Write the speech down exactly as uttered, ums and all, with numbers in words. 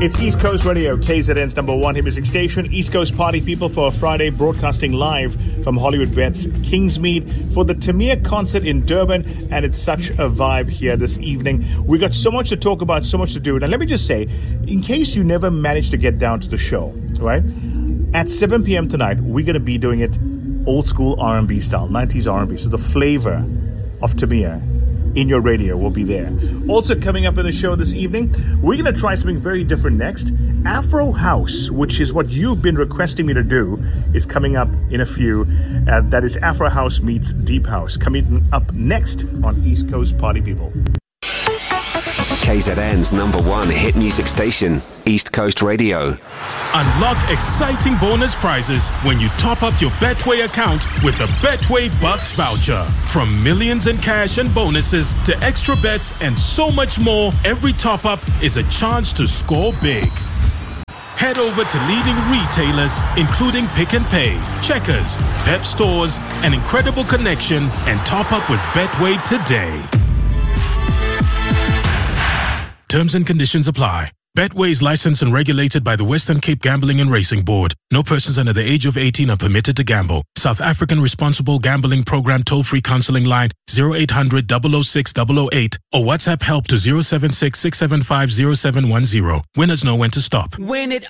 It's East Coast Radio, K Z N's number one hit music station. East Coast party people for a Friday, broadcasting live from Hollywood Bet's Kingsmead for the Tamir concert in Durban, and it's such a vibe here this evening. We got so much to talk about, so much to do. Now, let me just say, in case you never managed to get down to the show, right? At seven p.m. tonight, we're going to be doing it old school R and B style, nineties R and B. So the flavor of Tamir in your radio will be there. Also coming up in the show this evening, we're going to try something very different next. Afro House, which is what you've been requesting me to do, is coming up in a few. Uh, that is Afro House meets Deep House. Coming up next on East Coast Party People. K Z N's number one hit music station, East Coast Radio. Unlock exciting bonus prizes when you top up your Betway account with a Betway Bucks voucher. From millions in cash and bonuses to extra bets and so much more, every top up is a chance to score big. Head over to leading retailers, including Pick and Pay, Checkers, Pep Stores, and Incredible Connection, and top up with Betway today. Terms and conditions apply. Betway is licensed and regulated by the Western Cape Gambling and Racing Board. No persons under the age of eighteen are permitted to gamble. South African Responsible Gambling Program toll-free counseling line zero eight hundred, double oh six, double oh eight or WhatsApp help to zero seven six, six seven five, zero seven one zero. Winners know when to stop. When it